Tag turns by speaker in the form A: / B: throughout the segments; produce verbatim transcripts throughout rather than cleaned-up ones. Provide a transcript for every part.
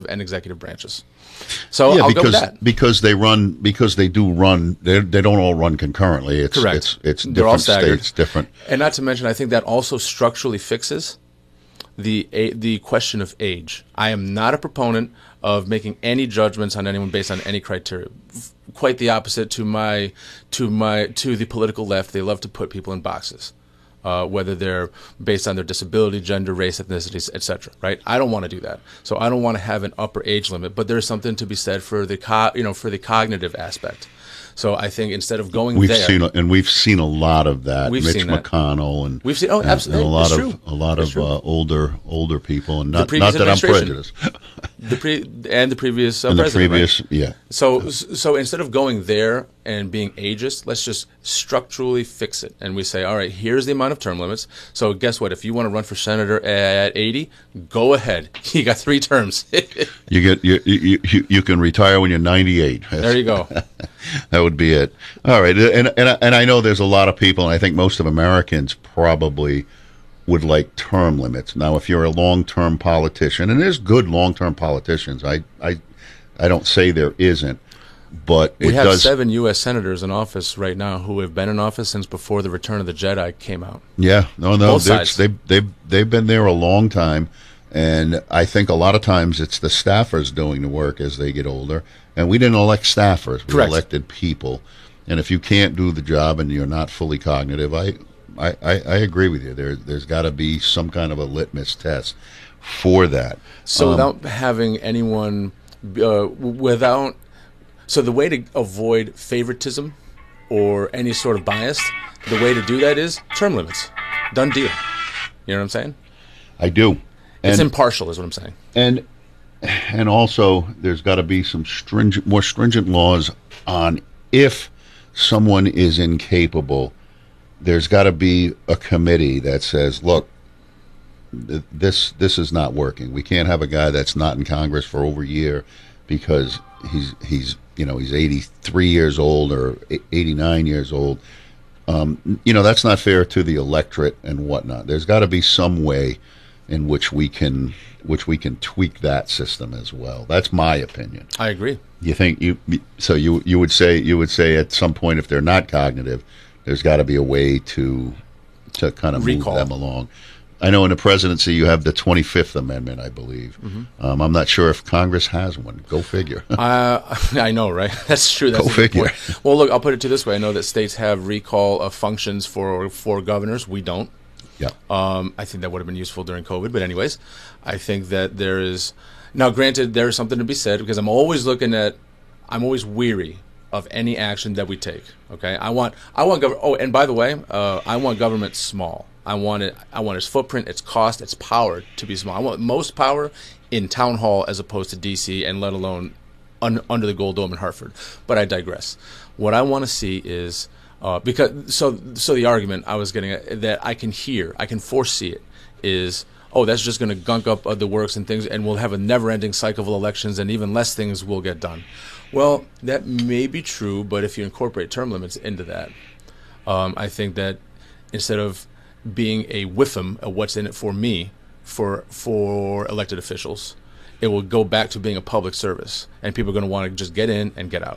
A: and executive branches. So
B: yeah,
A: I'll
B: because,
A: go with that.
B: Because they run, because they do run, they they don't all run concurrently. It's,
A: Correct.
B: It's, it's
A: They're all
B: different
A: staggered.
B: states, different.
A: And not to mention, I think that also structurally fixes the a, the question of age. I am not a proponent of making any judgments on anyone based on any criteria. Quite the opposite to my to my to the political left. They love to put people in boxes, uh, whether they're based on their disability, gender, race, ethnicities, et cetera. Right? I don't want to do that. So I don't want to have an upper age limit. But there's something to be said for the co- you know for the cognitive aspect. So I think instead of going
B: we've
A: there,
B: seen and we've seen a lot of that.
A: We've
B: Mitch
A: seen that.
B: McConnell and
A: we've seen oh
B: and,
A: absolutely
B: and a lot
A: it's
B: of
A: true.
B: a lot
A: it's
B: of uh, older older people, and not
A: previous
B: not that I'm
A: administration.
B: prejudiced.
A: The pre and the previous uh,
B: and the
A: president,
B: previous,
A: right?
B: yeah.
A: So so instead of going there and being ageist, let's just structurally fix it, and we say, all right, here's the amount of term limits. So guess what? If you want to run for senator at eighty, go ahead. You got three terms.
B: you get you, you you you can retire when you're ninety-eight.
A: There you go.
B: That would be it. All right, and and and I know there's a lot of people, and I think most of Americans probably would like term limits. Now, if you're a long-term politician, and there's good long-term politicians, I I I don't say there isn't, but
A: we
B: it
A: have
B: does.
A: seven U S senators in office right now who have been in office since before the Return of the Jedi came out.
B: Yeah, no, no,
A: Both sides.
B: they they they've been there a long time, and I think a lot of times it's the staffers doing the work as they get older. And we didn't elect staffers; we
A: Correct.
B: elected people. And if you can't do the job and you're not fully cognitive, I I, I, I agree with you. There there's got to be some kind of a litmus test for that.
A: So
B: Um,
A: without having anyone, uh, without, so the way to avoid favoritism or any sort of bias, the way to do that is term limits. Done deal. You know what I'm saying?
B: I do.
A: It's
B: And-
A: impartial is what I'm saying.
B: And and also, there's got to be some stringent, more stringent laws on if someone is incapable. There's got to be a committee that says, "Look, th- this this is not working. We can't have a guy that's not in Congress for over a year because he's he's you know he's eighty-three years old or eighty-nine years old. Um, you know that's not fair to the electorate and whatnot. There's got to be some way in which we can." which we can tweak that system as well. That's my opinion.
A: I agree.
B: You think you so you you would say you would say at some point if they're not cognitive, there's got to be a way to to kind of
A: Recall.
B: move them along. I know in the presidency you have the twenty-fifth Amendment, I believe.
A: Mm-hmm.
B: Um, I'm not sure if Congress has one. Go figure.
A: uh, I know, right? That's true. That's
B: Go
A: a good
B: figure.
A: point. Well, look, I'll put it to this way. I know that states have recall of functions for for governors. We don't.
B: Yeah.
A: Um, I think that would have been useful during COVID. But anyways, I think that there is now. Granted, there is something to be said because I'm always looking at. I'm always weary of any action that we take. Okay, I want. I want government. Oh, and by the way, uh, I want government small. I want it. I want its footprint, its cost, its power to be small. I want most power in town hall as opposed to D C, and let alone un, under the Gold Dome in Hartford. But I digress. What I want to see is. Uh, because so so the argument I was getting at that I can hear, I can foresee it, is oh that's just going to gunk up uh, the works and things, and we'll have a never-ending cycle of elections, and even less things will get done. Well, that may be true, but if you incorporate term limits into that, um, I think that instead of being a whiffum of what's in it for me, for for elected officials, it will go back to being a public service, and people are going to want to just get in and get out.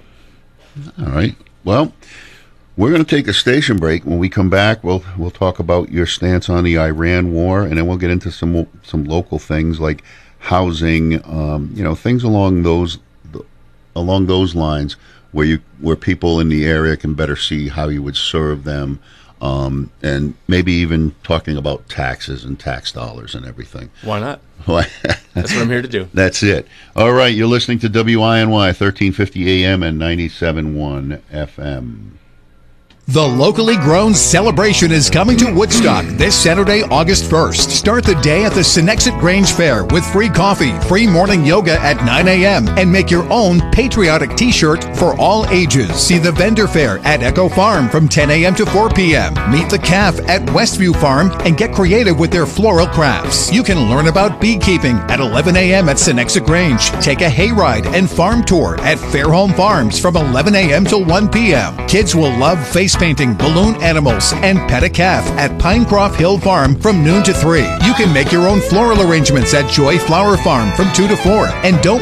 B: All right. Well. We're going to take a station break. When we come back, we'll we'll talk about your stance on the Iran war, and then we'll get into some some local things like housing, um, you know, things along those along those lines, where you where people in the area can better see how you would serve them, um, and maybe even talking about taxes and tax dollars and everything.
A: Why not? That's what I'm here to do.
B: That's it. All right, you're listening to W I N Y thirteen fifty A M and ninety-seven point one F M.
C: The locally grown celebration is coming to Woodstock this Saturday, August first. Start the day at the Senexit Grange Fair with free coffee, free morning yoga at nine a.m. and make your own patriotic t-shirt for all ages. See the vendor fair at Echo Farm from ten a.m. to four p.m. Meet the calf at Westview Farm and get creative with their floral crafts. You can learn about beekeeping at eleven a.m. at Senexit Grange. Take a hayride and farm tour at Fairholme Farms from eleven a.m. till one p.m. Kids will love face face painting, balloon animals, and pet a calf at Pinecroft Hill Farm from noon to three. You can make your own floral arrangements at Joy Flower Farm from two to four. And don't